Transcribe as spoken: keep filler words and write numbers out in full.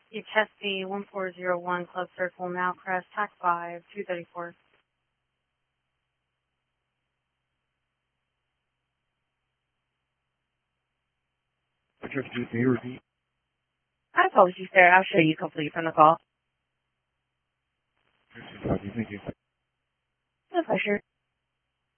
H S C one four zero one Club Circle, now crest, tax five, two thirty-four. H S C, can you repeat? I apologize, sir. I'll show you complete from the call. H S C, thank you. No pressure.